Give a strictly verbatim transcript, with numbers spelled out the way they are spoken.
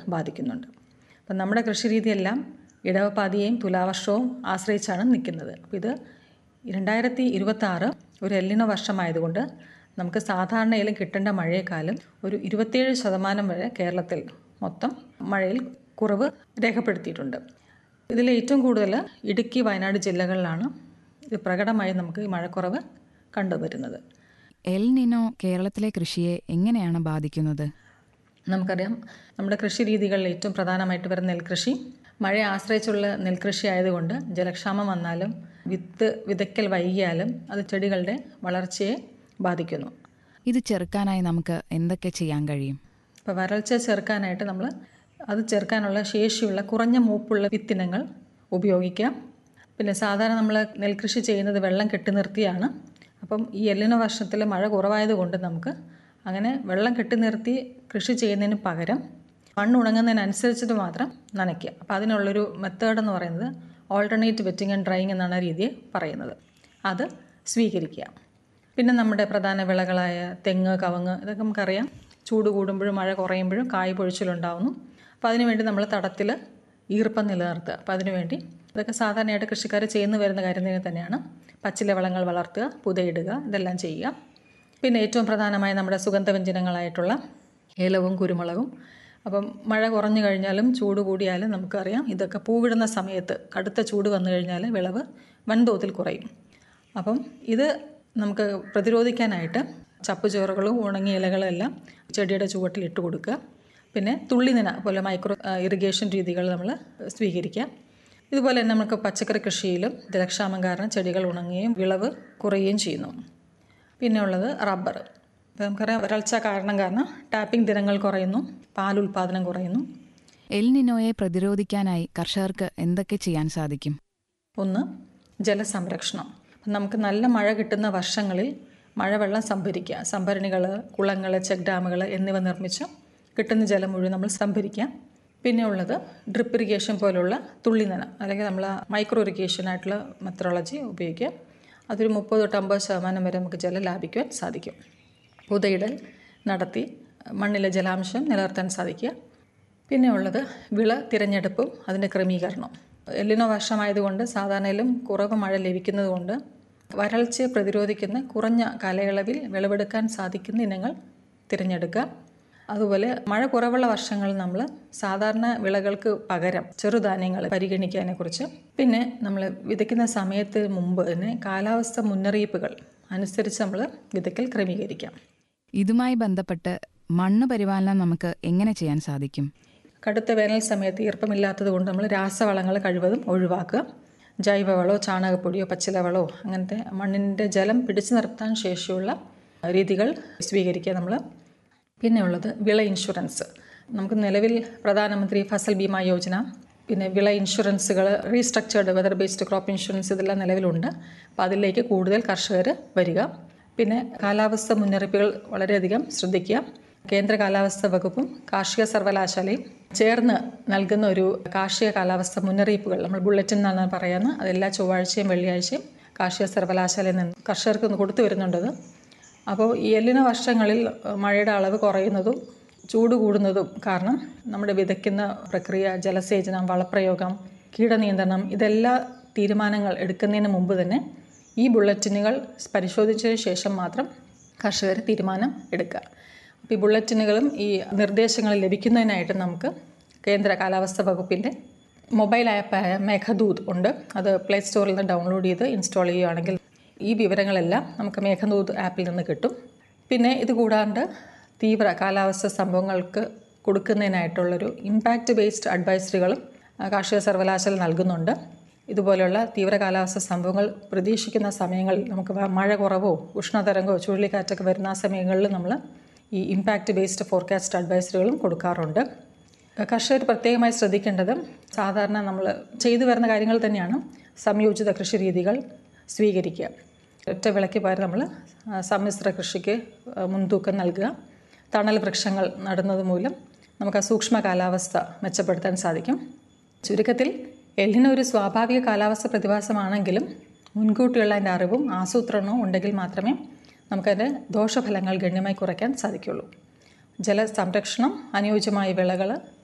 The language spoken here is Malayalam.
ബാധിക്കുന്നുണ്ട്. അപ്പം നമ്മുടെ കൃഷിരീതിയെല്ലാം ഇടവപ്പാതിയെയും തുലാവർഷവും ആശ്രയിച്ചാണ് നിൽക്കുന്നത്. അപ്പോൾ ഇത് രണ്ടായിരത്തി ഇരുപത്താറ് ഒരു എല്ലിനോ വർഷമായതുകൊണ്ട് നമുക്ക് സാധാരണയിലും കിട്ടേണ്ട മഴയെക്കാളും ഒരു ഇരുപത്തിയേഴ് ശതമാനം വരെ കേരളത്തിൽ മൊത്തം മഴയിൽ കുറവ് രേഖപ്പെടുത്തിയിട്ടുണ്ട്. ഇതിൽ ഏറ്റവും കൂടുതൽ ഇടുക്കി, വയനാട് ജില്ലകളിലാണ് ഇത് പ്രകടമായി നമുക്ക് ഈ മഴക്കുറവ് കണ്ടുവരുന്നത്. എൽ നിനോ കേരളത്തിലെ കൃഷിയെ എങ്ങനെയാണ് ബാധിക്കുന്നത്? നമുക്കറിയാം, നമ്മുടെ കൃഷി രീതികളിൽ ഏറ്റവും പ്രധാനമായിട്ട് വരുന്ന നെൽകൃഷി. മഴയെ ആശ്രയിച്ചുള്ള നെൽകൃഷി ആയതുകൊണ്ട് ജലക്ഷാമം വന്നാലും വിത്ത് വിതയ്ക്കൽ വൈകിയാലും അത് ചെടികളുടെ വളർച്ചയെ ബാധിക്കുന്നു. ഇത് ചെറുക്കാനായി നമുക്ക് എന്തൊക്കെ ചെയ്യാൻ കഴിയും? ഇപ്പോൾ വരൾച്ച ചെറുക്കാനായിട്ട് നമ്മൾ അത് ചെറുക്കാനുള്ള ശേഷിയുള്ള കുറഞ്ഞ മൂപ്പുള്ള വിത്തിനങ്ങൾ ഉപയോഗിക്കാം. പിന്നെ സാധാരണ നമ്മൾ നെൽകൃഷി ചെയ്യുന്നത് വെള്ളം കെട്ടി നിർത്തിയാണ്. അപ്പം ഈ എല്ലിനോ വർഷത്തിൽ മഴ കുറവായതുകൊണ്ട് നമുക്ക് അങ്ങനെ വെള്ളം കെട്ടി നിർത്തി കൃഷി ചെയ്യുന്നതിന് പകരം മണ്ണ് ഉണങ്ങുന്നതിനനുസരിച്ചിട്ട് മാത്രം നനയ്ക്കുക. അപ്പോൾ അതിനുള്ളൊരു മെത്തേഡ് എന്ന് പറയുന്നത് ഓൾട്ടർനേറ്റ് വെറ്റിംഗ് ആൻഡ് ഡ്രൈയിങ് എന്നാണ് ആ രീതിയെ പറയുന്നത്. അത് സ്വീകരിക്കുക. പിന്നെ നമ്മുടെ പ്രധാന വിളകളായ തെങ്ങ്, കവുങ്ങ് ഇതൊക്കെ നമുക്കറിയാം, ചൂട് കൂടുമ്പോഴും മഴ കുറയുമ്പോഴും കായ് പൊഴിച്ചിലുണ്ടാവുന്നു. അപ്പോൾ അതിനുവേണ്ടി നമ്മൾ തടത്തിൽ ഈർപ്പം നിലനിർത്തുക. അപ്പോൾ അതിനുവേണ്ടി ഇതൊക്കെ സാധാരണയായിട്ട് കൃഷിക്കാർ ചെയ്യുന്നു വരുന്ന കാര്യം തന്നെയാണ്. പച്ചില വളങ്ങൾ വളർത്തുക, പുതയിടുക, ഇതെല്ലാം ചെയ്യുക. പിന്നെ ഏറ്റവും പ്രധാനമായ നമ്മുടെ സുഗന്ധവ്യഞ്ജനങ്ങളായിട്ടുള്ള ഏലവും കുരുമുളകും. അപ്പം മഴ കുറഞ്ഞു കഴിഞ്ഞാലും ചൂട് കൂടിയാലും നമുക്കറിയാം ഇതൊക്കെ പൂവിടുന്ന സമയത്ത് കടുത്ത ചൂട് വന്നു കഴിഞ്ഞാൽ വിളവ് വൻതോതിൽ കുറയും. അപ്പം ഇത് നമുക്ക് പ്രതിരോധിക്കാനായിട്ട് ചപ്പുചോറുകളും ഉണങ്ങിയ ഇലകളും എല്ലാം ചെടിയുടെ ചുവട്ടിൽ ഇട്ട് കൊടുക്കുക. പിന്നെ തുള്ളിനന പോലെ മൈക്രോ ഇറിഗേഷൻ രീതികൾ നമ്മൾ സ്വീകരിക്കുക. ഇതുപോലെ തന്നെ നമുക്ക് പച്ചക്കറി കൃഷിയിലും ജലക്ഷാമം കാരണം ചെടികൾ ഉണങ്ങുകയും വിളവ് കുറയുകയും ചെയ്യുന്നു. പിന്നെ ഉള്ളത് റബ്ബർ. ഇപ്പോൾ നമുക്കറിയാം വരൾച്ച കാരണം കാരണം ടാപ്പിംഗ് ദിനങ്ങൾ കുറയുന്നു, പാൽ ഉൽപ്പാദനം കുറയുന്നു. എൽ നിനോയെ പ്രതിരോധിക്കാനായി കർഷകർക്ക് എന്തൊക്കെ ചെയ്യാൻ സാധിക്കും? ഒന്ന്, ജലസംരക്ഷണം. നമുക്ക് നല്ല മഴ കിട്ടുന്ന വർഷങ്ങളിൽ മഴവെള്ളം സംഭരിക്കുക. സംഭരണികൾ, കുളങ്ങൾ, ചെക്ക് ഡാമുകൾ എന്നിവ നിർമ്മിച്ച് കിട്ടുന്ന ജലം മുഴുവൻ നമ്മൾ സംഭരിക്കുക. പിന്നെ ഉള്ളത് ഡ്രിപ്പ് ഇറിഗേഷൻ പോലുള്ള തുള്ളിനന അല്ലെങ്കിൽ നമ്മൾ മൈക്രോ ഇറിഗേഷൻ ആയിട്ടുള്ള മെത്തഡോളജി ഉപയോഗിക്കുക. അതൊരു മുപ്പത് തൊട്ട് അമ്പത് ശതമാനം വരെ നമുക്ക് ജലം ലാഭിക്കുവാൻ സാധിക്കും. പുതയിടൽ നടത്തി മണ്ണിലെ ജലാംശം നിലനിർത്താൻ സാധിക്കുക. പിന്നെ ഉള്ളത് വിള തിരഞ്ഞെടുപ്പും അതിൻ്റെ ക്രമീകരണവും. എല്ലിനോ വർഷമായതുകൊണ്ട് സാധാരണയിലും കുറവ് മഴ ലഭിക്കുന്നത് കൊണ്ട് വരൾച്ചയെ പ്രതിരോധിക്കുന്ന കുറഞ്ഞ കാലയളവിൽ വിളവെടുക്കാൻ സാധിക്കുന്ന ഇനങ്ങൾ തിരഞ്ഞെടുക്കുക. അതുപോലെ മഴ കുറവുള്ള വർഷങ്ങളിൽ നമ്മൾ സാധാരണ വിളകൾക്ക് പകരം ചെറുധാന്യങ്ങൾ പരിഗണിക്കാനെക്കുറിച്ച്. പിന്നെ നമ്മൾ വിതയ്ക്കുന്ന സമയത്ത് മുമ്പ് തന്നെ കാലാവസ്ഥ മുന്നറിയിപ്പുകൾ അനുസരിച്ച് നമ്മൾ വിതയ്ക്കൽ ക്രമീകരിക്കാം. ഇതുമായി ബന്ധപ്പെട്ട് മണ്ണ് പരിപാലനം നമുക്ക് എങ്ങനെ ചെയ്യാൻ സാധിക്കും? കടുത്ത വേനൽ സമയത്ത് ഈർപ്പമില്ലാത്തത് കൊണ്ട് നമ്മൾ രാസവളങ്ങൾ കഴിവതും ഒഴിവാക്കുക. ജൈവവളമോ ചാണകപ്പൊടിയോ പച്ചിലവളമോ അങ്ങനത്തെ മണ്ണിൻ്റെ ജലം പിടിച്ചു നിർത്താൻ ശേഷിയുള്ള രീതികൾ സ്വീകരിക്കുക നമ്മൾ. പിന്നെ ഉള്ളത് വിള ഇൻഷുറൻസ്. നമുക്ക് നിലവിൽ പ്രധാനമന്ത്രി ഫസൽ ബീമ യോജന, പിന്നെ വിള ഇൻഷുറൻസുകൾ, restructured weather based crop insurance ഇതെല്ലാം നിലവിലുണ്ട്. അപ്പോൾ അതിലേക്ക് കൂടുതൽ കർഷകർ വരിക. പിന്നെ കാലാവസ്ഥ മുന്നറിയിപ്പുകൾ വളരെയധികം ശ്രദ്ധിക്കുക. കേന്ദ്ര കാലാവസ്ഥാ വകുപ്പും കാർഷിക സർവകലാശാലയും ചേർന്ന് നൽകുന്ന ഒരു കാർഷിക കാലാവസ്ഥ മുന്നറിയിപ്പുകൾ നമ്മൾ ബുള്ളറ്റിൻ എന്നാണ് പറയുന്നത്. അതെല്ലാ ചൊവ്വാഴ്ചയും വെള്ളിയാഴ്ചയും കാർഷിക സർവകലാശാലയിൽ നിന്ന് കർഷകർക്ക് ഒന്ന് കൊടുത്തു വരുന്നുണ്ടത്. അപ്പോൾ ഈ എല്ലിന വർഷങ്ങളിൽ മഴയുടെ അളവ് കുറയുന്നതും ചൂട് കൂടുന്നതും കാരണം നമ്മുടെ വിതയ്ക്കുന്ന പ്രക്രിയ, ജലസേചനം, വളപ്രയോഗം, കീടനിയന്ത്രണം ഇതെല്ലാ തീരുമാനങ്ങൾ എടുക്കുന്നതിന് മുമ്പ് തന്നെ ഈ ബുള്ളറ്റിനുകൾ പരിശോധിച്ചതിന് ശേഷം മാത്രം കർഷകർ തീരുമാനം എടുക്കുക. അപ്പോൾ ഈ ബുള്ളറ്റിനുകളും ഈ നിർദ്ദേശങ്ങൾ ലഭിക്കുന്നതിനായിട്ട് നമുക്ക് കേന്ദ്ര കാലാവസ്ഥാ വകുപ്പിൻ്റെ മൊബൈൽ ആപ്പായ മേഘദൂത് ഉണ്ട്. അത് പ്ലേ സ്റ്റോറിൽ നിന്ന് ഡൗൺലോഡ് ചെയ്ത് ഇൻസ്റ്റാൾ ചെയ്യുകയാണെങ്കിൽ ഈ വിവരങ്ങളെല്ലാം നമുക്ക് മേഘദൂത് ആപ്പിൽ നിന്ന് കിട്ടും. പിന്നെ ഇത് കൂടാണ്ട് തീവ്ര കാലാവസ്ഥ സംഭവങ്ങൾക്ക് കൊടുക്കുന്നതിനായിട്ടുള്ളൊരു ഇമ്പാക്റ്റ് ബേസ്ഡ് അഡ്വൈസറികളും കാർഷിക സർവകലാശാല നൽകുന്നുണ്ട്. ഇതുപോലെയുള്ള തീവ്ര കാലാവസ്ഥ സംഭവങ്ങൾ പ്രതീക്ഷിക്കുന്ന സമയങ്ങളിൽ നമുക്ക് മഴ കുറവോ ഉഷ്ണതരംഗോ ചുഴലിക്കാറ്റൊക്കെ വരുന്ന ആ സമയങ്ങളിൽ നമ്മൾ ഈ ഇമ്പാക്റ്റ് ബേസ്ഡ് ഫോർകാസ്റ്റ് അഡ്വൈസറികളും കൊടുക്കാറുണ്ട്. കർഷകർ പ്രത്യേകമായി ശ്രദ്ധിക്കേണ്ടത് സാധാരണ നമ്മൾ ചെയ്തു വരുന്ന കാര്യങ്ങൾ തന്നെയാണ്. സംയോജിത കൃഷി രീതികൾ സ്വീകരിക്കുക. ഒറ്റ വിളയ്ക്ക് പകരം നമ്മൾ സമ്മിശ്ര കൃഷിക്ക് മുൻതൂക്കം നൽകുക. തണൽ വൃക്ഷങ്ങൾ നടുന്നത് മൂലം നമുക്ക് ആ സൂക്ഷ്മ കാലാവസ്ഥ മെച്ചപ്പെടുത്താൻ സാധിക്കും. ചുരുക്കത്തിൽ എല്ലിന് ഒരു സ്വാഭാവിക കാലാവസ്ഥ പ്രതിഭാസമാണെങ്കിലും മുൻകൂട്ടിയുള്ള അതിൻ്റെ അറിവും ആസൂത്രണവും ഉണ്ടെങ്കിൽ മാത്രമേ നമുക്കതിൻ്റെ ദോഷഫലങ്ങൾ ഗണ്യമായി കുറയ്ക്കാൻ സാധിക്കുള്ളൂ. ജലസംരക്ഷണം, അനുയോജ്യമായ വിളകൾ,